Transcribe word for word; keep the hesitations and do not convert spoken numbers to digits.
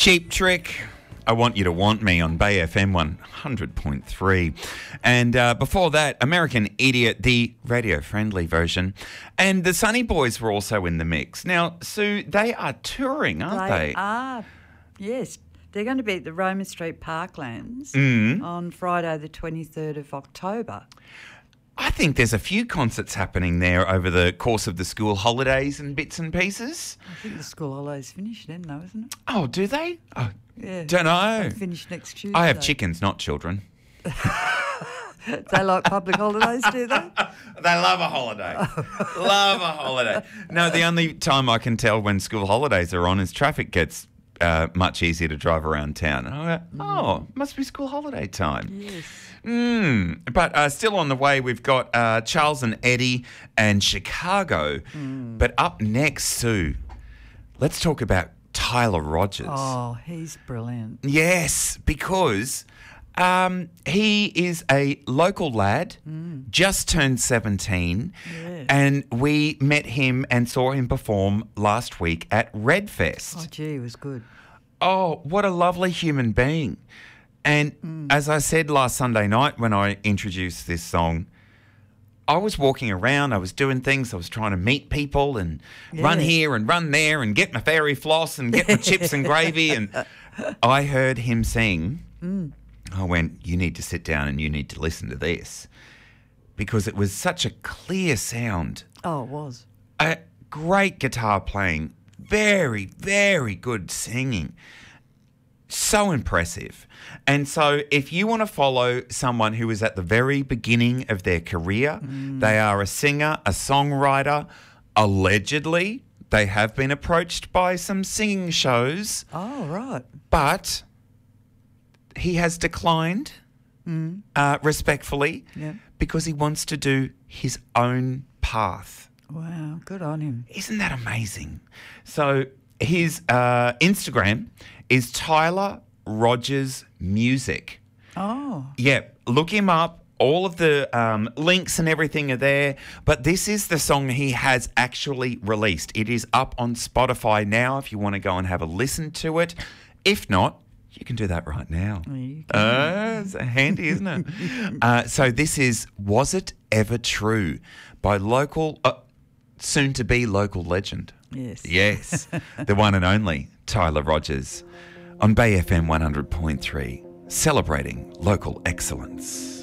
Cheap Trick. I Want You to Want Me on Bay F M one hundred point three. And uh, before that, American Idiot, the radio-friendly version. And the Sunny Boys were also in the mix. Now, Sue, they are touring, aren't they? They are, yes. They're going to be at the Roma Street Parklands Mm. on Friday the twenty-third of October. I think there's a few concerts happening there over the course of the school holidays and bits and pieces. I think the school holidays finished then, though, isn't it? Oh, do they? Oh, Yeah. don't know. They finish next Tuesday. I have chickens, not children. They like public holidays, do they? They love a holiday. Love a holiday. No, the only time I can tell when school holidays are on is traffic gets uh, much easier to drive around town. And I go, oh, must be school holiday time. Yes. Mm. But uh, still on the way, we've got uh, Charles and Eddie and Chicago. Mm. But up next, Sue, let's talk about Tyler Rogers. Oh, he's brilliant. Yes, because um, he is a local lad, just turned seventeen, Yes. and we met him and saw him perform last week at Redfest. Oh, gee, it was good. Oh, what a lovely human being. And as I said last Sunday night when I introduced this song, I was walking around, I was doing things, I was trying to meet people and run Yeah. here and run there and get my fairy floss and get my chips and gravy. And I heard him sing. I went, you need to sit down and you need to listen to this, because it was such a clear sound. Oh, it was. A great guitar playing, very, very good singing. So impressive. And so if you want to follow someone who is at the very beginning of their career, they are a singer, a songwriter. Allegedly, they have been approached by some singing shows, Oh, right. but he has declined uh, respectfully Yeah. because he wants to do his own path. Wow, good on him. Isn't that amazing? So his uh, Instagram is Tyler Rogers Music. Oh, Yeah, look him up. All of the um, links and everything are there. But this is the song he has actually released. It is up on Spotify now if you want to go and have a listen to it. If not, you can do that right now. you Uh, it's handy, isn't it? uh, so this is Was It Ever True by local, uh, soon-to-be local legend. yes. Yes, the one and only Tyler Rogers on Bay F M one hundred point three, celebrating local excellence.